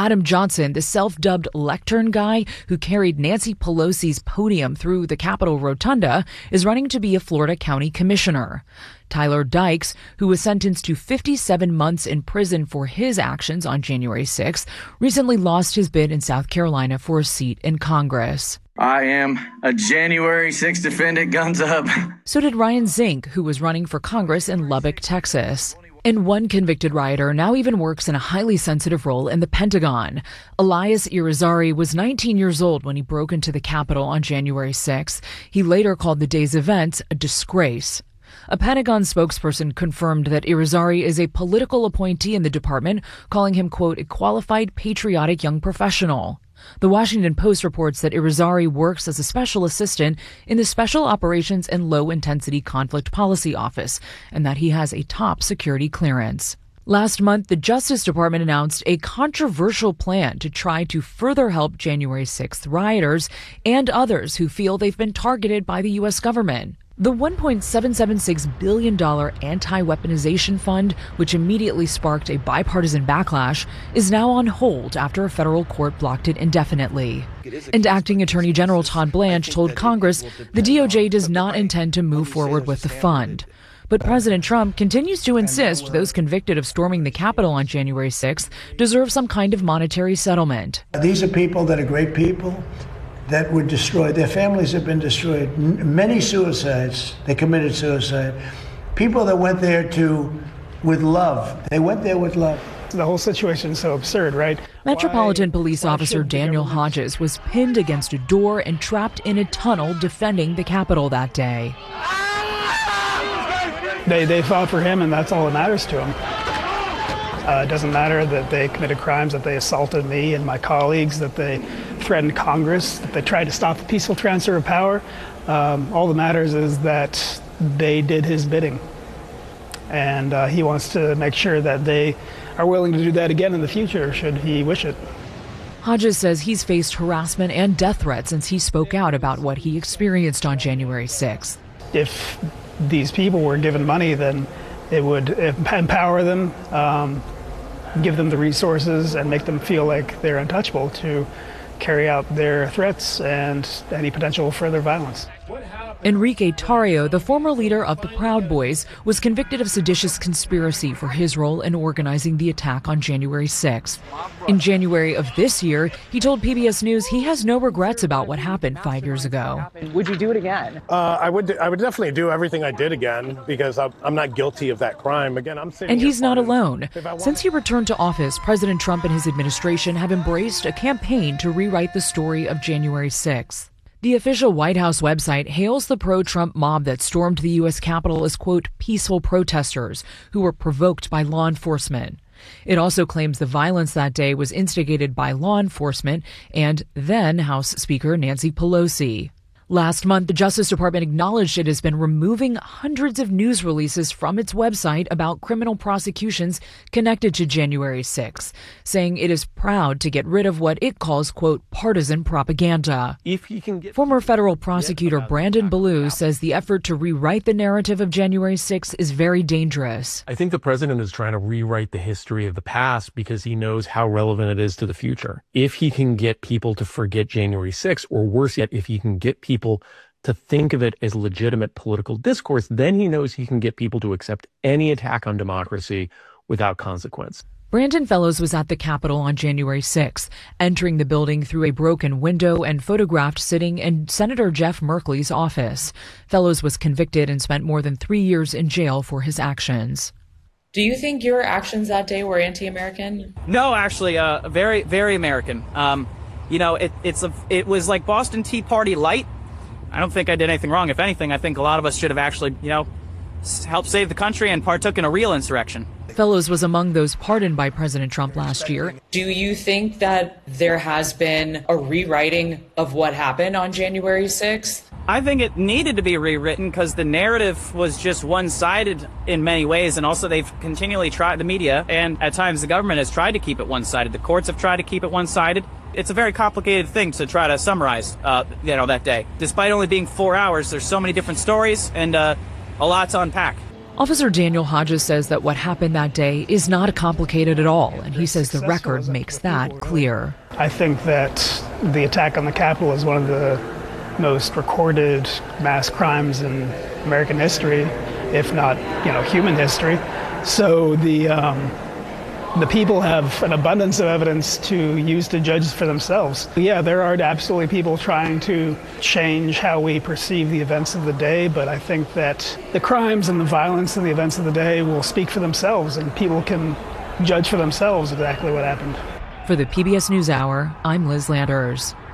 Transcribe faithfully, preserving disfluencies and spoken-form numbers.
Adam Johnson, the self-dubbed lectern guy who carried Nancy Pelosi's podium through the Capitol Rotunda, is running to be a Florida county commissioner. Tyler Dykes, who was sentenced to fifty-seven months in prison for his actions on January sixth, recently lost his bid in South Carolina for a seat in Congress. I am a January sixth defendant, guns up. So did Ryan Zink, who was running for Congress in Lubbock, Texas. And one convicted rioter now even works in a highly sensitive role in the Pentagon. Elias Irizarry was nineteen years old when he broke into the Capitol on January sixth. He later called the day's events a disgrace. A Pentagon spokesperson confirmed that Irizarry is a political appointee in the department, calling him, quote, a qualified, patriotic young professional. The Washington Post reports that Irizarry works as a special assistant in the Special Operations and Low-Intensity Conflict Policy Office, and that he has a top security clearance. Last month, the Justice Department announced a controversial plan to try to further help January sixth rioters and others who feel they've been targeted by the U S government. The one point seven seven six billion dollars anti-weaponization fund, which immediately sparked a bipartisan backlash, is now on hold after a federal court blocked it indefinitely. And Acting Attorney General Todd Blanche told Congress the D O J does not intend to move forward with the fund. But President Trump continues to insist those convicted of storming the Capitol on January sixth deserve some kind of monetary settlement. These are people that are great people that were destroyed. Their families have been destroyed. N- many suicides. They committed suicide. People that went there to, with love. They went there with love. The whole situation is so absurd, right? Metropolitan Why, Police Officer Daniel Hodges was pinned against a door and trapped in a tunnel defending the Capitol that day. They, they fought for him, and that's all that matters to them. Uh, it doesn't matter that they committed crimes, that they assaulted me and my colleagues, that they threatened Congress, that they tried to stop the peaceful transfer of power. Um, all that matters is that they did his bidding. And uh, he wants to make sure that they are willing to do that again in the future, should he wish it. Hodges says he's faced harassment and death threats since he spoke out about what he experienced on January sixth. If these people were given money, then it would empower them, um, give them the resources, and make them feel like they're untouchable to carry out their threats and any potential further violence. Enrique Tarrio, the former leader of the Proud Boys, was convicted of seditious conspiracy for his role in organizing the attack on January sixth. In January of this year, he told P B S News he has no regrets about what happened five years ago. Would you do it again? Uh, I would. I would definitely do everything I did again because I'm, I'm not guilty of that crime. Again, I'm sitting And he's not pardon. alone. Since he returned to office, President Trump and his administration have embraced a campaign to rewrite the story of January sixth. The official White House website hails the pro-Trump mob that stormed the U S Capitol as, quote, peaceful protesters who were provoked by law enforcement. It also claims the violence that day was instigated by law enforcement and then House Speaker Nancy Pelosi. Last month, the Justice Department acknowledged it has been removing hundreds of news releases from its website about criminal prosecutions connected to January sixth, saying it is proud to get rid of what it calls, quote, partisan propaganda. If he can get Former federal prosecutor Brandon Ballou says the effort to rewrite the narrative of January sixth is very dangerous. I think the president is trying to rewrite the history of the past because he knows how relevant it is to the future. If he can get people to forget January sixth, or worse yet, if he can get people to think of it as legitimate political discourse, then he knows he can get people to accept any attack on democracy without consequence. Brandon Fellows was at the Capitol on January sixth, entering the building through a broken window and photographed sitting in Senator Jeff Merkley's office. Fellows was convicted and spent more than three years in jail for his actions. Do you think your actions that day were anti-American? No, actually, uh, very, very American. Um, you know, it, it's a, it was like Boston Tea Party light. I don't think I did anything wrong. If anything, I think a lot of us should have actually, you know, helped save the country and partook in a real insurrection. Fellows was among those pardoned by President Trump last year. Do you think that there has been a rewriting of what happened on January sixth? I think it needed to be rewritten because the narrative was just one-sided in many ways, and also they've continually tried, the media, and at times the government has tried to keep it one-sided. The courts have tried to keep it one-sided. It's a very complicated thing to try to summarize, uh, you know, that day. Despite only being four hours, there's so many different stories and uh, a lot to unpack. Officer Daniel Hodges says that what happened that day is not complicated at all, and he says the record makes that clear. I think that the attack on the Capitol is one of the most recorded mass crimes in American history, if not, you know, human history. So the um, the people have an abundance of evidence to use to judge for themselves. Yeah, there are absolutely people trying to change how we perceive the events of the day, but I think that the crimes and the violence and the events of the day will speak for themselves, and people can judge for themselves exactly what happened. For the P B S NewsHour, I'm Liz Landers.